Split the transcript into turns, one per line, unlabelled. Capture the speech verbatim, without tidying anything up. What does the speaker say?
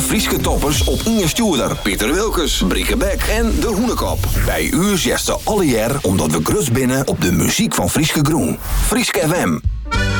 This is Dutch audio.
Frieske toppers op Inge Stuurder, Pieter Wilkes, Brieke Beck en De Hoenekop. Bij u zesten alle jaar omdat we grut binnen op de muziek van Frieske Groen. Frieske F M.